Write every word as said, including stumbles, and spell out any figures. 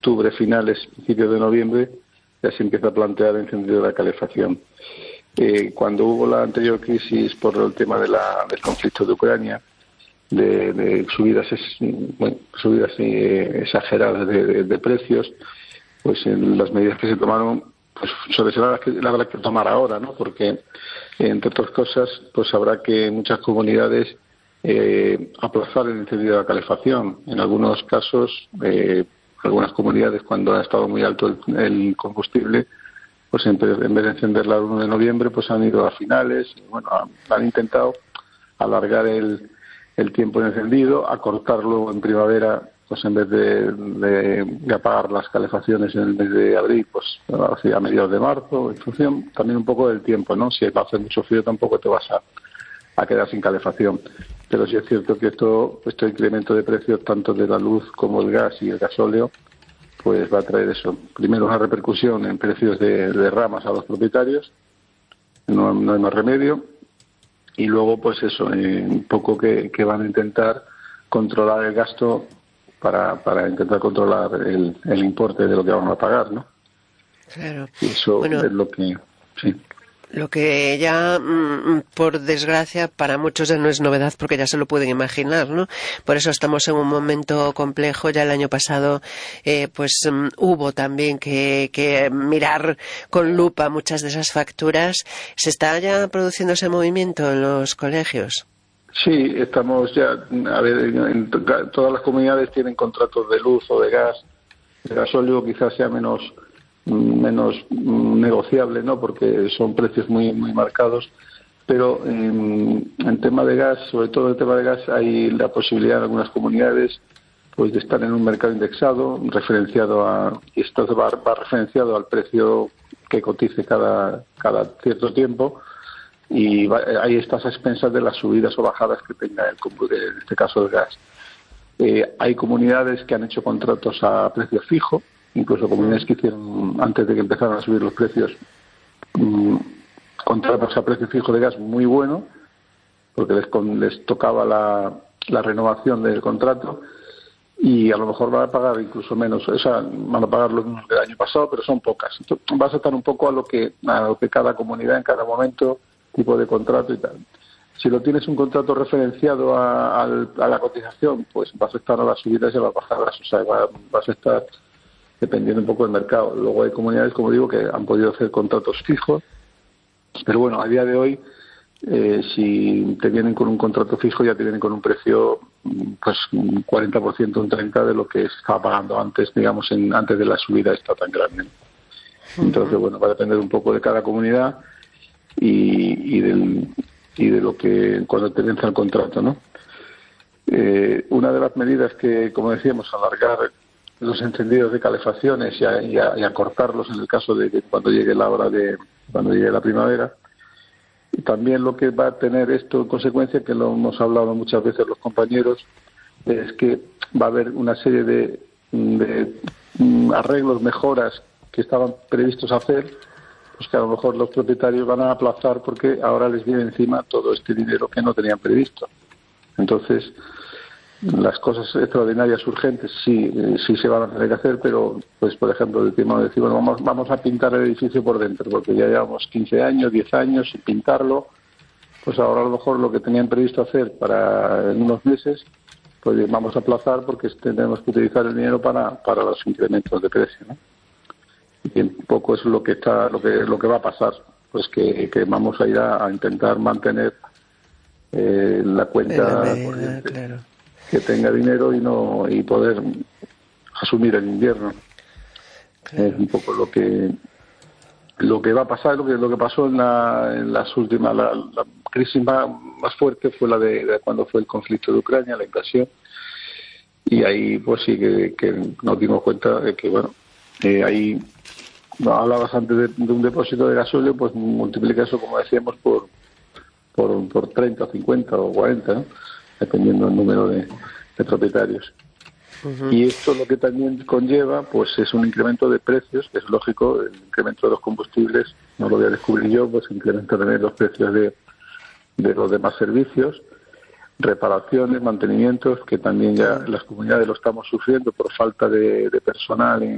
octubre, finales, principios de noviembre, ya se empieza a plantear el encendido de la calefacción. Eh, cuando hubo la anterior crisis por el tema de la, del conflicto de Ucrania, de, de subidas, es, bueno, subidas eh, exageradas de, de, de precios, pues en las medidas que se tomaron, pues sobre todo las que la habrá que tomar ahora, ¿no? Porque entre otras cosas, pues habrá que en muchas comunidades eh, aplazar el encendido de la calefacción. En algunos casos, eh, algunas comunidades, cuando ha estado muy alto el, el combustible, pues en vez, en vez de encenderla el uno de noviembre, pues han ido a finales, y bueno, han intentado alargar el, el tiempo de encendido, acortarlo en primavera, pues en vez de, de, de apagar las calefacciones en el mes de abril, pues a mediados de marzo, en función también un poco del tiempo, ¿no? Si va a hacer mucho frío tampoco te vas a, a quedar sin calefacción. Pero sí es cierto que esto, este incremento de precios tanto de la luz como el gas y el gasóleo, pues va a traer eso. Primero una repercusión en precios de, de ramas a los propietarios, no, no hay más remedio, y luego pues eso, eh, un poco que, que van a intentar controlar el gasto para, para intentar controlar el, el importe de lo que vamos a pagar, ¿no? Claro. Y eso bueno, es lo que... sí. Lo que ya, por desgracia, para muchos ya no es novedad porque ya se lo pueden imaginar, ¿no? Por eso estamos en un momento complejo. Ya el año pasado, eh, pues um, hubo también que, que mirar con lupa muchas de esas facturas. ¿Se está ya produciendo ese movimiento en los colegios? Sí, estamos ya, a ver, en, en todas las comunidades tienen contratos de luz o de gas. El gasóleo quizás sea menos menos negociable, ¿no? Porque son precios muy muy marcados, pero en, en tema de gas, sobre todo en tema de gas, hay la posibilidad en algunas comunidades pues de estar en un mercado indexado, referenciado a, y esto va, va referenciado al precio que cotice cada cada cierto tiempo, y va, ahí estás a expensas de las subidas o bajadas que tenga el combustible, en este caso el gas. Eh, hay comunidades que han hecho contratos a precio fijo, incluso comunidades que hicieron, antes de que empezaran a subir los precios, mmm, contratos a precio fijo de gas muy bueno, porque les, con, les tocaba la, la renovación del contrato, y a lo mejor van a pagar incluso menos, o sea, van a pagar lo mismo del año pasado, pero son pocas. Entonces, vas a estar un poco a lo que a lo que cada comunidad en cada momento, tipo de contrato y tal. Si lo tienes un contrato referenciado a, a, a la cotización, pues vas a estar a las subidas y a las bajadas, o sea, va, vas a estar dependiendo un poco del mercado. Luego hay comunidades, como digo, que han podido hacer contratos fijos, pero bueno, a día de hoy, eh, si te vienen con un contrato fijo, ya te vienen con un precio, pues un cuarenta por ciento, un treinta por ciento de lo que se estaba pagando antes, digamos, en, antes de la subida esta tan grande. Entonces, bueno, va a depender un poco de cada comunidad y, y, del, y de lo que, cuando te vence el contrato, ¿no? Eh, una de las medidas que, como decíamos, alargar los encendidos de calefacciones y, a, y, a, y acortarlos en el caso de que cuando llegue la hora de cuando llegue la primavera. Y también lo que va a tener esto en consecuencia, que lo hemos hablado muchas veces los compañeros, es que va a haber una serie de, de arreglos, mejoras que estaban previstos hacer, pues que a lo mejor los propietarios van a aplazar porque ahora les viene encima todo este dinero que no tenían previsto. Entonces, las cosas extraordinarias urgentes sí sí se van a tener que hacer, pero pues por ejemplo el tema de decir, bueno, vamos vamos a pintar el edificio por dentro porque ya llevamos quince años, diez años sin pintarlo, pues ahora a lo mejor lo que tenían previsto hacer para en unos meses, pues vamos a aplazar porque tenemos que utilizar el dinero para para los incrementos de precio, ¿no? Y un poco es lo que está lo que lo que va a pasar, pues que, que vamos a ir a, a intentar mantener eh, la cuenta medida, corriente, claro, que tenga dinero y no y poder asumir el invierno. Claro. Es un poco lo que lo que va a pasar, lo que lo que pasó en, la, en las últimas la, la crisis más, más fuerte fue la de, de cuando fue el conflicto de Ucrania, la invasión, y ahí pues sí que, que nos dimos cuenta de que bueno, eh, ahí no, hablabas antes de, de un depósito de gasóleo, pues multiplica eso, como decíamos, por por, por treinta, cincuenta o cuarenta, ¿no? Dependiendo del número de, de propietarios. Uh-huh. Y esto lo que también conlleva pues es un incremento de precios, que es lógico, el incremento de los combustibles, no lo voy a descubrir yo, pues incrementa también los precios de, de los demás servicios, reparaciones, mantenimientos, que también ya en las comunidades lo estamos sufriendo por falta de, de personal en